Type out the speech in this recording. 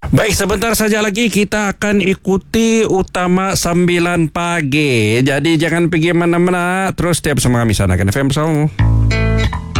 Baik, sebentar saja lagi kita akan ikuti Utama 9 pagi. Jadi jangan pergi mana-mana, terus stay bersama kami Sana FM bersamamu.